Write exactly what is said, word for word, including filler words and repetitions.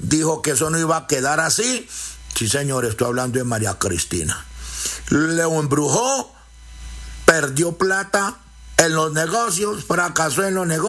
dijo que eso no iba a quedar así. Sí, señor, estoy hablando de María Cristina. Lo embrujó, perdió plata en los negocios, fracasó en los negocios.